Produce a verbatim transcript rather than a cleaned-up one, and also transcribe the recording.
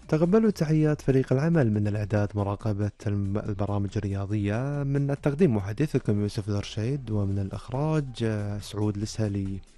تقبلوا تحيات فريق العمل من الإعداد مراقبة الم- البرامج الرياضية، من التقديم محدثكم يوسف درشيد، ومن الإخراج آه، سعود السهلي.